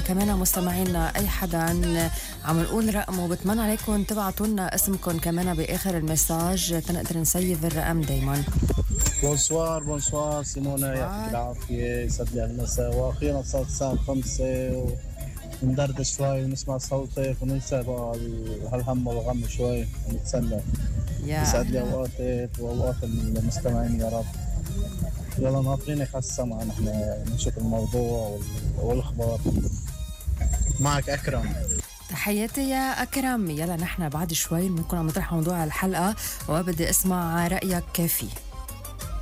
كمان مستمعينا أي حدا عم نقول رقمه بتمنى عليكم تبعتوا لنا اسمكم كمان بآخر المساج تنقدر نسيف الرقم دايما. بونسوار بونسوار سيمونا، يعطيك العافية، يسعد لي المساء، وأخيرا صارت الساعة 5 وندردش شوي ونسمع صوتك وننسى بقى هالهم والغم شوي ونتسلى. يا يسعد لي أهلا. أوقاتك وأوقات المستمعين يا رب. يلا ناطرينك على السمع، نحن نشوف الموضوع والأخبار. معك أكرم. تحياتي يا أكرم. يلا نحن بعد شوي بنكون عم نطرح موضوع الحلقة وبدي أسمع رأيك فيه.